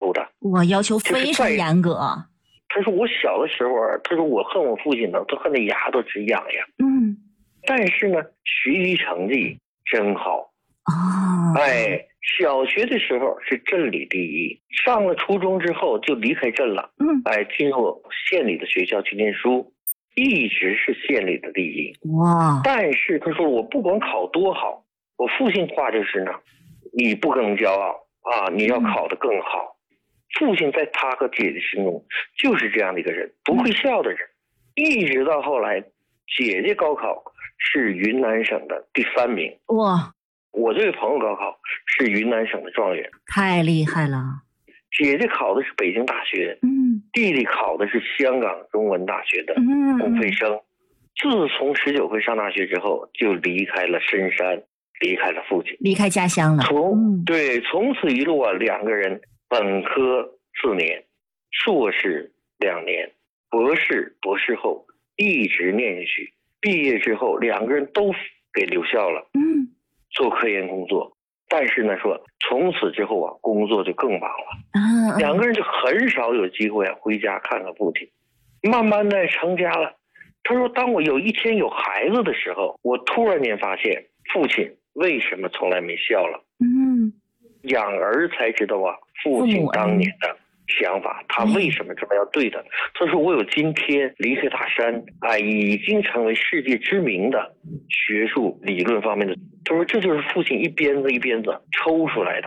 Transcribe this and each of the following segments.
求的。 我要求非常严格。 他说我小的时候啊，他说我恨我父亲呢，都恨得牙都直痒痒。但是呢，学习成绩真好。小学的时候是镇里第一，上了初中之后就离开镇了。进入县里的学校去念书，一直是县里的第一。哇！但是他说我不管考多好，我父亲话就是呢，你不能骄傲啊，你要考得更好。父亲在他和姐姐心中就是这样的一个人，不会笑的人。一直到后来，姐姐高考是云南省的第3名。哇！我这位朋友高考是云南省的状元， 太厉害了。 姐姐考的是北京大学，弟弟考的是香港中文大学的公费生。自从19岁上大学之后，就离开了深山，离开了父亲， 离开家乡了。 从此一路啊，两个人本科4年，硕士2年，博士后一直念下去。毕业之后，两个人都给留校了，做科研工作。但是呢，说从此之后啊，工作就更忙了。两个人就很少有机会啊回家看看父亲。慢慢的成家了。他说，当我有一天有孩子的时候，我突然间发现父亲为什么从来没笑了。养儿才知道啊，父亲当年的想法，他为什么这么要对他。他说我有今天离开大山，已经成为世界知名的学术理论方面的。他说这就是父亲一鞭子一鞭子抽出来的。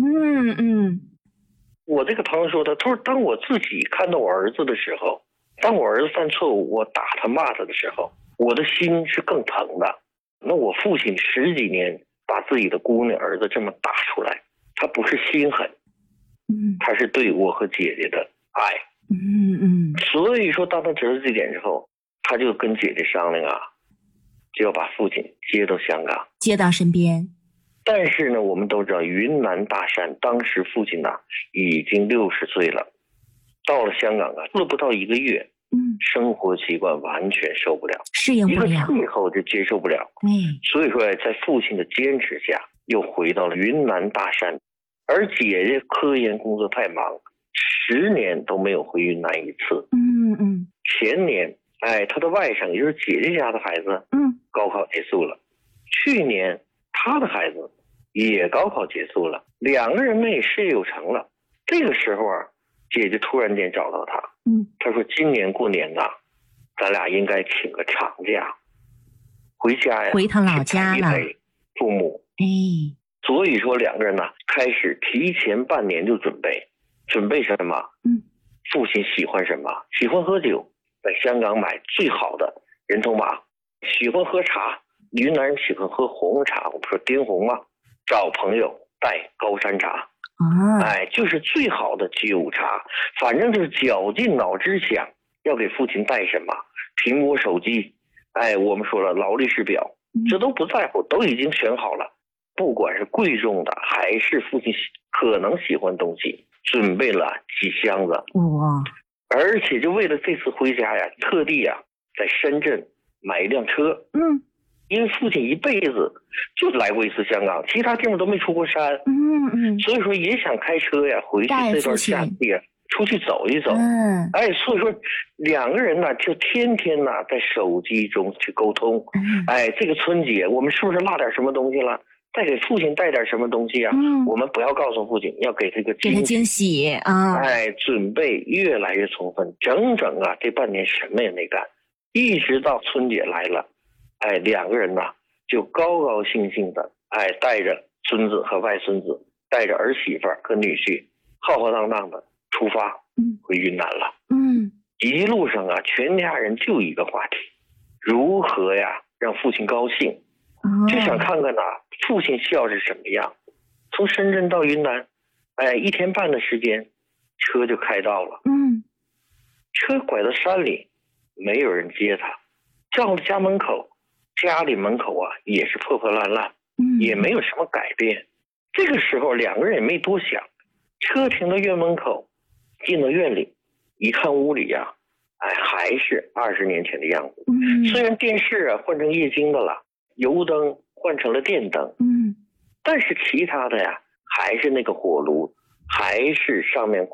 我这个朋友说他说当我自己看到我儿子的时候，当我儿子犯错误，我打他骂他的时候，我的心是更疼的。那我父亲10几年把自己的姑娘儿子这么打出来，他不是心狠，他是对我和姐姐的爱。所以说当他知道这点之后，他就跟姐姐商量啊，就要把父亲接到香港， 接到身边。 但是呢，我们都知道云南大山当时父亲呢已经60岁了，到了香港啊，住了不到1个月，生活习惯完全受不了， 适应不了， 一个气候就接受不了。所以说在父亲的坚持下，又回到了云南大山。而姐姐科研工作太忙，10年都没有回云南一次。前年，他的外甥，也就是姐姐家的孩子，高考结束了。去年他的孩子也高考结束了，两个人呢也事业有成了。这个时候啊，姐姐突然间找到他，他说今年过年呐，咱俩应该请个长假，回家呀， 回趟老家了， 父母。所以说两个人呢，开始提前半年就准备什么？父亲喜欢什么？喜欢喝酒，在香港买最好的人头马；喜欢喝茶，云南人喜欢喝红茶，我们说滇红啊，找朋友带高山茶。就是最好的酒茶，反正就是绞尽脑汁想要给父亲带什么，苹果手机，我们说了劳力士表，这都不在乎，都已经选好了。不管是贵重的还是父亲可能喜欢东西，准备了几箱子。而且就为了这次回家呀，特地呀在深圳买一辆车。因为父亲一辈子就来过一次香港，其他地方都没出过山。所以说也想开车呀回去这段假期啊出去走一走。所以说两个人呢就天天呢在手机中去沟通。这个春节我们是不是落点什么东西了？再给父亲带点什么东西啊？我们不要告诉父亲，要给这个惊喜啊！ 准备越来越充分，整啊这半年什么也没干，一直到春节来了，两个人呢就高高兴兴的，带着孙子和外孙子，带着儿媳妇和女婿，浩浩荡荡的出发回云南了。一路上啊，全家人就一个话题，如何呀让父亲高兴。就想看看父亲笑是什么样。从深圳到云南，1天半的时间，车就开到了。车拐到山里，没有人接他，到了家门口，家里门口啊也是破破烂烂，也没有什么改变。这个时候两个人也没多想，车停到院门口，进到院里，一看屋里呀，还是20年前的样子。虽然电视啊换成液晶的了，油灯换成了电灯，但是其他的呀还是那个火炉，还是上面